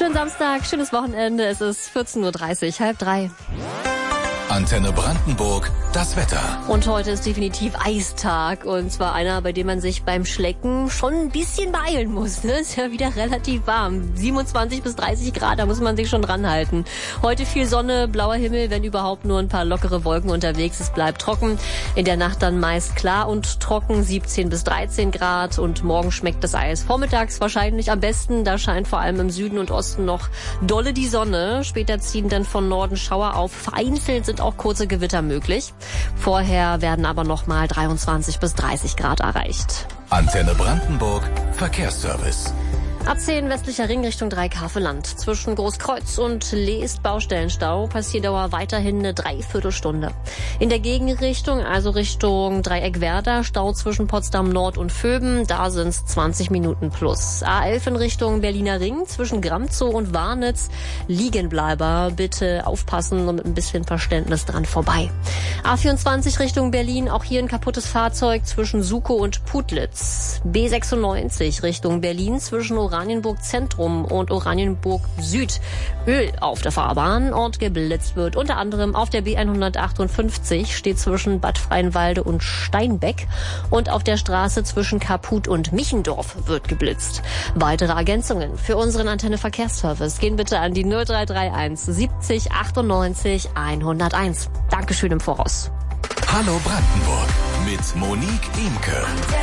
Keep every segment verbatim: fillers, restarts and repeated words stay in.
Schönen Samstag, schönes Wochenende. Es ist vierzehn Uhr dreißig, halb drei. Antenne Brandenburg, das Wetter. Und heute ist definitiv Eistag. Und zwar einer, bei dem man sich beim Schlecken schon ein bisschen beeilen muss. Ne? Ist ja wieder relativ warm. siebenundzwanzig bis dreißig Grad, da muss man sich schon dran halten. Heute viel Sonne, blauer Himmel, wenn überhaupt nur ein paar lockere Wolken unterwegs. Es bleibt trocken. In der Nacht dann meist klar und trocken, siebzehn bis dreizehn Grad. Und morgen schmeckt das Eis vormittags wahrscheinlich am besten. Da scheint vor allem im Süden und Osten noch dolle die Sonne. Später ziehen dann von Norden Schauer auf. Vereinzelt sind auch kurze Gewitter möglich. Vorher werden aber noch mal dreiundzwanzig bis dreißig Grad erreicht. Antenne Brandenburg, Verkehrsservice. A zehn westlicher Ring Richtung Dreikarfeland. Zwischen Großkreuz und Leest Baustellenstau. Passierdauer weiterhin eine Dreiviertelstunde. In der Gegenrichtung, also Richtung Dreieck Werder, Stau zwischen Potsdam Nord und Vöben. Da sind es zwanzig Minuten plus. A elf in Richtung Berliner Ring zwischen Gramzow und Warnitz. Liegenbleiber, bitte aufpassen und mit ein bisschen Verständnis dran vorbei. A vierundzwanzig Richtung Berlin, auch hier ein kaputtes Fahrzeug zwischen Sukow und Putlitz. B sechsundneunzig Richtung Berlin zwischen Oranienburg Zentrum und Oranienburg Süd. Öl auf der Fahrbahn und geblitzt wird. Unter anderem auf der B hundertachtundfünfzig steht zwischen Bad Freienwalde und Steinbeck und auf der Straße zwischen Kaput und Michendorf wird geblitzt. Weitere Ergänzungen für unseren Antenne Verkehrsservice gehen bitte an die null drei drei eins siebzig achtundneunzig hunderteins. Dankeschön im Voraus. Hallo Brandenburg mit Monique Imke.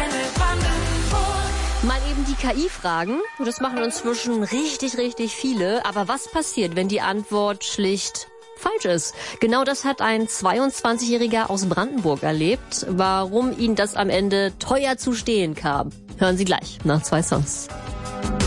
Mal eben die K I fragen. Das machen inzwischen richtig, richtig viele. Aber was passiert, wenn die Antwort schlicht falsch ist? Genau das hat ein zweiundzwanzigjähriger aus Brandenburg erlebt. Warum ihn das am Ende teuer zu stehen kam, hören Sie gleich nach zwei Songs.